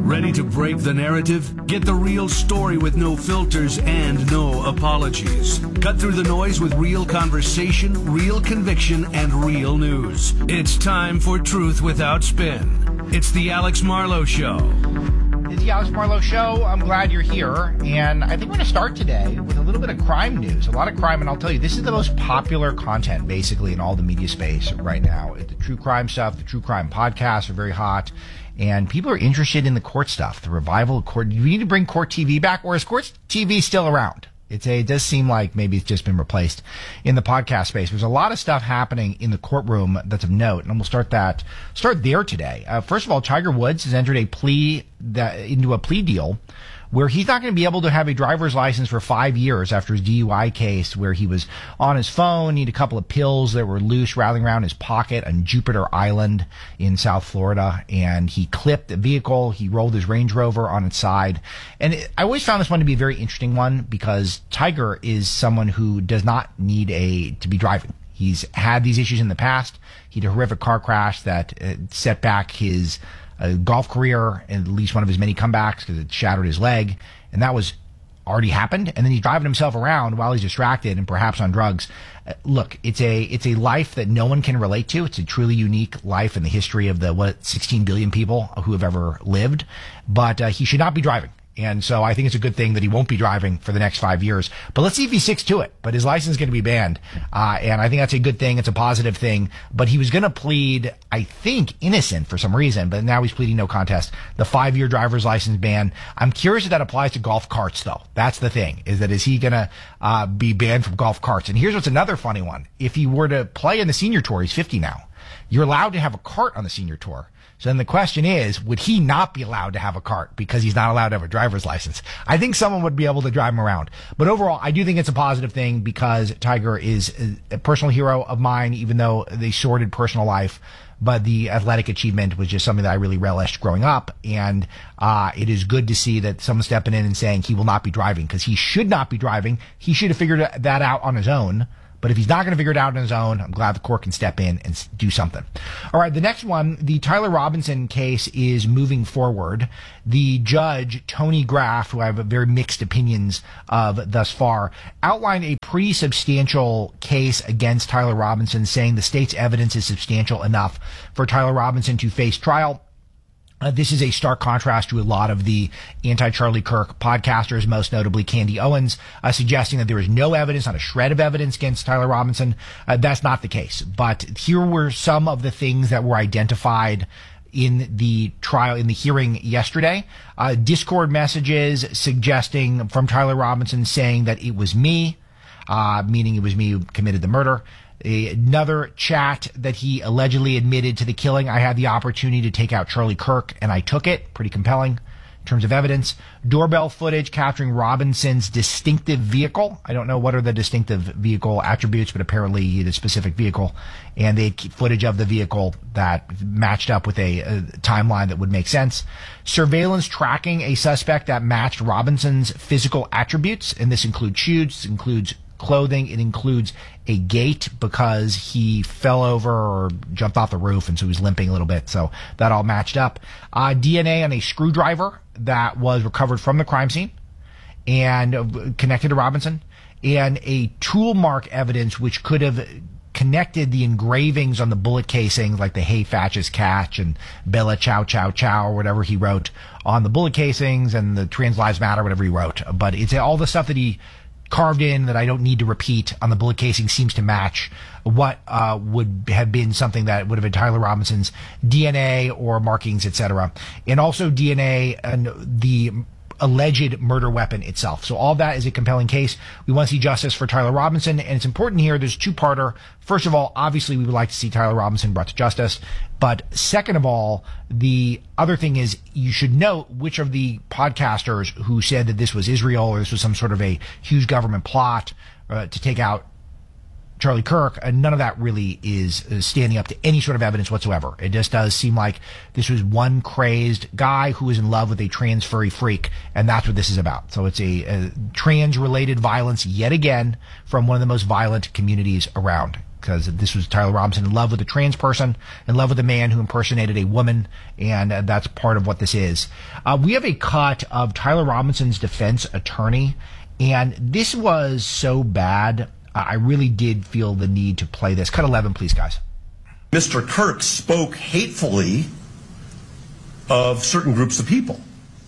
Ready to break the narrative? Get the real story with no filters and no apologies. Cut through the noise with real conversation, real conviction, and real news. It's time for Truth Without Spin. It's the Alex Marlow Show. It's the Alex Marlow Show. I'm glad you're here. And I think we're going to start today with a little bit of crime news. A lot of crime, and I'll tell you, this is the most popular content, basically, in all the media space right now. The true crime stuff, the true crime podcasts are very hot. And people are interested in the court stuff, the revival of court. You need to bring court TV back, or is court TV still around? It does seem like maybe it's just been replaced in the podcast space. There's a lot of stuff happening in the courtroom that's of note, and we'll start there today. First of all, Tiger Woods has entered into a plea deal where he's not going to be able to have a driver's license for 5 years after his DUI case, where he was on his phone, need a couple of pills that were loose rattling around his pocket on Jupiter Island in South Florida, and he clipped a vehicle. He rolled his Range Rover on its side. And I always found this one to be a very interesting one because Tiger is someone who does not need to be driving. He's had these issues in the past. He had a horrific car crash that set back his golf career, at least one of his many comebacks, because it shattered his leg, and that was already happened. And then he's driving himself around while he's distracted and perhaps on drugs. Look, it's a life that no one can relate to. It's a truly unique life in the history of the 16 billion people who have ever lived. But he should not be driving. And so I think it's a good thing that he won't be driving for the next 5 years. But let's see if he sticks to it. But his license is going to be banned. And I think that's a good thing. It's a positive thing. But he was going to plead, I think, innocent for some reason. But now he's pleading no contest. The 5-year driver's license ban. I'm curious if that applies to golf carts, though. That's the thing. Is he going to be banned from golf carts? And here's what's another funny one. If he were to play in the senior tour, he's 50 now. You're allowed to have a cart on the senior tour. So then the question is, would he not be allowed to have a cart because he's not allowed to have a driver's license? I think someone would be able to drive him around. But overall, I do think it's a positive thing because Tiger is a personal hero of mine, even though they sordid personal life. But the athletic achievement was just something that I really relished growing up. And it is good to see that someone's stepping in and saying he will not be driving because he should not be driving. He should have figured that out on his own. But if he's not going to figure it out on his own, I'm glad the court can step in and do something. All right, the next one, the Tyler Robinson case is moving forward. The judge, Tony Graff, who I have very mixed opinions of thus far, outlined a pretty substantial case against Tyler Robinson, saying the state's evidence is substantial enough for Tyler Robinson to face trial. This is a stark contrast to a lot of the anti-Charlie Kirk podcasters, most notably Candy Owens, suggesting that there is no evidence, not a shred of evidence against Tyler Robinson. That's not the case. But here were some of the things that were identified in the trial, in the hearing yesterday. Discord messages suggesting from Tyler Robinson saying that it was me, meaning it was me who committed the murder. Another chat that he allegedly admitted to the killing. I had the opportunity to take out Charlie Kirk, and I took it. Pretty compelling in terms of evidence. Doorbell footage capturing Robinson's distinctive vehicle. I don't know what are the distinctive vehicle attributes, but apparently the specific vehicle. And they keep footage of the vehicle that matched up with a timeline that would make sense. Surveillance tracking a suspect that matched Robinson's physical attributes. And this includes shoes, it includes clothing, it includes a gait because he fell over or jumped off the roof, and so he's limping a little bit. So that all matched up. DNA on a screwdriver that was recovered from the crime scene and connected to Robinson, and a tool mark evidence which could have connected the engravings on the bullet casings, like the "Hey Fascist Catch" and "Bella Chow Chow Chow" or whatever he wrote on the bullet casings, and the "Trans Lives Matter," whatever he wrote. But it's all the stuff that he carved in that I don't need to repeat on the bullet casing seems to match what would have been something that would have been Tyler Robinson's DNA or markings, etc. And also DNA and the alleged murder weapon itself. So all that is a compelling case. We want to see justice for Tyler Robinson, and it's important here. There's a two-parter. First of all, obviously we would like to see Tyler Robinson brought to justice. But second of all, the other thing is you should note which of the podcasters who said that this was Israel or this was some sort of a huge government plot to take out Charlie Kirk, none of that really is standing up to any sort of evidence whatsoever. It just does seem like this was one crazed guy who was in love with a trans furry freak, and that's what this is about. So it's a trans-related violence yet again from one of the most violent communities around. because this was Tyler Robinson in love with a trans person, in love with a man who impersonated a woman, and that's part of what this is. We have a cut of Tyler Robinson's defense attorney, and this was so bad, I really did feel the need to play this. Cut 11, please, guys. Mr. Kirk spoke hatefully of certain groups of people.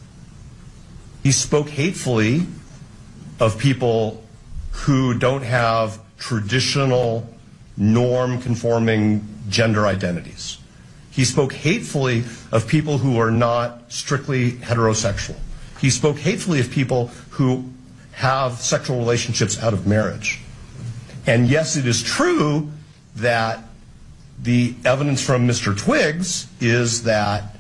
He spoke hatefully of people who don't have traditional norm-conforming gender identities. He spoke hatefully of people who are not strictly heterosexual. He spoke hatefully of people who have sexual relationships out of marriage. And yes, it is true that the evidence from Mr. Twiggs is that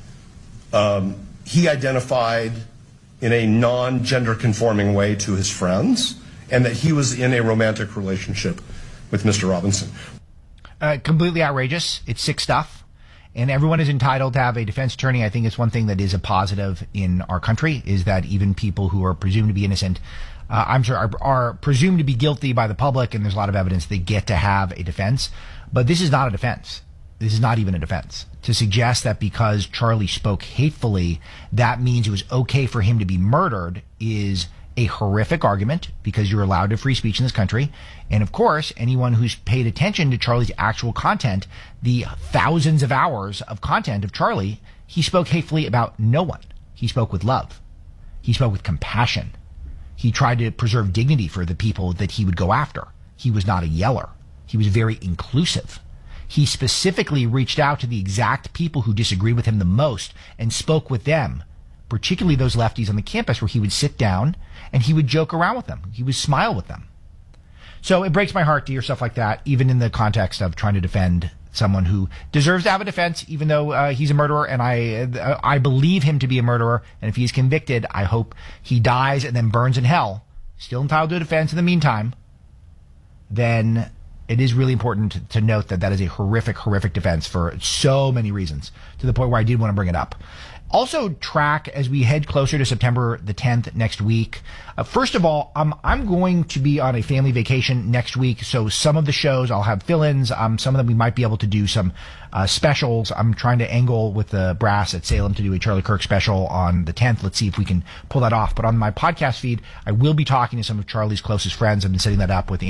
he identified in a non-gender conforming way to his friends, and that he was in a romantic relationship with Mr. Robinson. Completely outrageous. It's sick stuff. And everyone is entitled to have a defense attorney. I think it's one thing that is a positive in our country, is that even people who are presumed to be innocent, I'm sure are presumed to be guilty by the public, and there's a lot of evidence they get to have a defense. But this is not a defense. This is not even a defense. To suggest that because Charlie spoke hatefully, that means it was okay for him to be murdered is a horrific argument, because you're allowed to free speech in this country. And of course, anyone who's paid attention to Charlie's actual content, the thousands of hours of content of Charlie, he spoke hatefully about no one. He spoke with love. He spoke with compassion. He tried to preserve dignity for the people that he would go after. He was not a yeller. He was very inclusive. He specifically reached out to the exact people who disagreed with him the most and spoke with them, particularly those lefties on the campus, where he would sit down and he would joke around with them. He would smile with them. So it breaks my heart to hear stuff like that, even in the context of trying to defend someone who deserves to have a defense, even though he's a murderer, and I believe him to be a murderer. And if he's convicted, I hope he dies and then burns in hell, still entitled to a defense in the meantime. Then it is really important to note that that is a horrific, horrific defense for so many reasons, to the point where I did want to bring it up. Also track as we head closer to September the 10th next week. First of all, I'm going to be on a family vacation next week, so some of the shows I'll have fill-ins. Some of them we might be able to do some specials. I'm trying to angle with the brass at Salem to do a Charlie Kirk special on the 10th. Let's see if we can pull that off. But on my podcast feed, I will be talking to some of Charlie's closest friends. I've been setting that up with